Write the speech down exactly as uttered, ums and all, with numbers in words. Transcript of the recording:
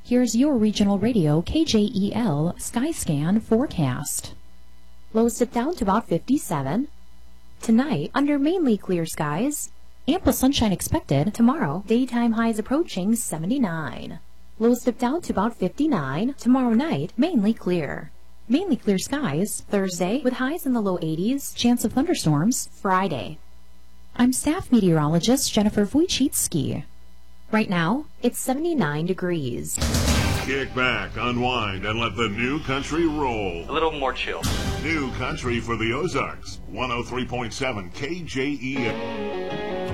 Here's your regional radio K J E L Skyscan forecast. Lows dip down to about fifty-seven. Tonight, under mainly clear skies. Ample sunshine expected. Tomorrow, daytime highs approaching seventy-nine. Lows dip down to about fifty-nine. Tomorrow night, mainly clear. Mainly clear skies. Thursday, with highs in the low eighties. Chance of thunderstorms. Friday. I'm staff meteorologist Jennifer Wojcicki. Right now, it's seventy-nine degrees. Kick back, unwind, and let the new country roll. A little more chill. New country for the Ozarks. one oh three point seven K J E L.